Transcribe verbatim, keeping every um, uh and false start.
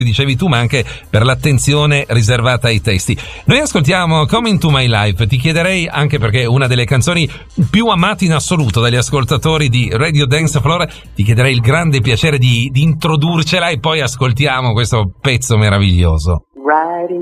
dicevi tu, ma anche per l'attenzione riservata ai testi. Noi ascoltiamo Coming to My Life. Ti chiederei, anche perché è una delle canzoni più amate in assoluto dagli ascoltatori di Radio Dance Floor, ti chiederei il grande piacere di, di introdurcela e poi ascoltiamo questo pezzo meraviglioso. Riding